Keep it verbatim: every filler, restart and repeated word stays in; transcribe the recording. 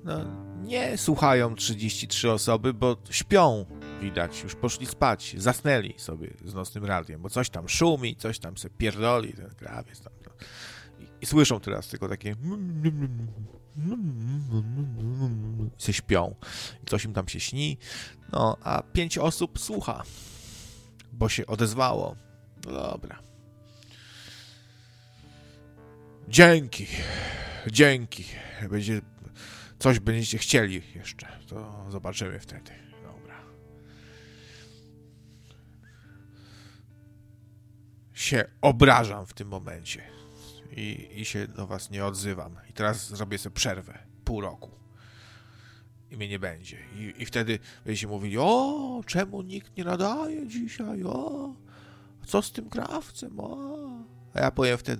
no, nie słuchają trzydzieści trzy osoby, bo śpią, widać, już poszli spać, zasnęli sobie z nocnym radiem, bo coś tam szumi, coś tam se pierdoli, ten krawiec tam. No. I, I słyszą teraz tylko takie i se śpią. I coś im tam się śni, no, a pięć osób słucha, bo się odezwało. No dobra. Dzięki, dzięki. Będzie, coś będziecie chcieli jeszcze, to zobaczymy wtedy. Dobra. Się obrażam w tym momencie i, i się do was nie odzywam. I teraz zrobię sobie przerwę, pół roku. I mnie nie będzie. I, i wtedy będziecie mówili, o, czemu nikt nie nadaje dzisiaj, o, co z tym krawcem, o. A ja powiem wtedy,